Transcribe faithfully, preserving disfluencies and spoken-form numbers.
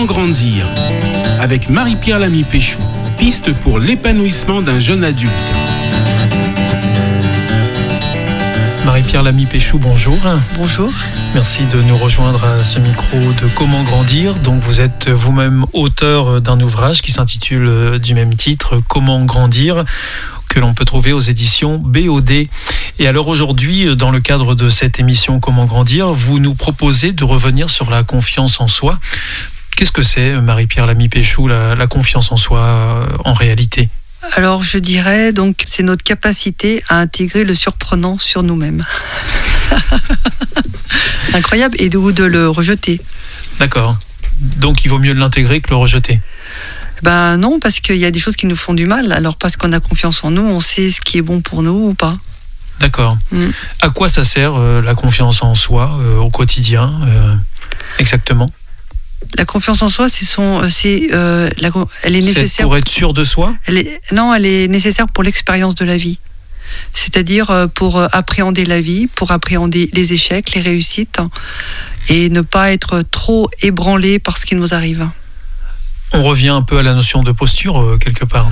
Grandir avec Marie-Pierre Lamy-Péchou, piste pour l'épanouissement d'un jeune adulte. Marie-Pierre Lamy-Péchou, bonjour. Bonjour. Merci de nous rejoindre à ce micro de Comment Grandir. Donc vous êtes vous-même auteur d'un ouvrage qui s'intitule du même titre, Comment Grandir, que l'on peut trouver aux éditions B O D. Et alors aujourd'hui, dans le cadre de cette émission Comment Grandir, vous nous proposez de revenir sur la confiance en soi. Qu'est-ce que c'est, Marie-Pierre Lamy-Péchou, la, la confiance en soi euh, en réalité ? Alors je dirais donc c'est notre capacité à intégrer le surprenant sur nous-mêmes. Incroyable, et de, ou de le rejeter. D'accord. Donc il vaut mieux l'intégrer que le rejeter. Ben non, parce qu'il y a des choses qui nous font du mal. Alors parce qu'on a confiance en nous, on sait ce qui est bon pour nous ou pas. D'accord. Mm. À quoi ça sert euh, la confiance en soi euh, au quotidien euh, exactement ? La confiance en soi, c'est son, c'est, euh, la, elle est nécessaire. C'est pour être sûr de soi ? Elle est, non, elle est nécessaire pour l'expérience de la vie. C'est-à-dire pour appréhender la vie, pour appréhender les échecs, les réussites, et ne pas être trop ébranlé par ce qui nous arrive. On revient un peu à la notion de posture, quelque part, non ?